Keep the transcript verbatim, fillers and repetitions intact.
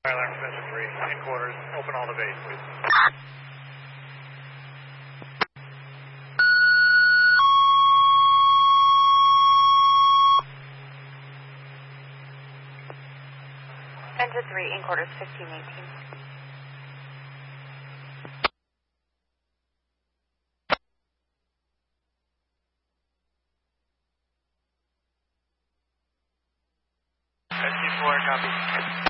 Alarm Spencer three, in quarters, open all the bays, please. Spencer three, in quarters, fifteen eighteen. S T four, copy.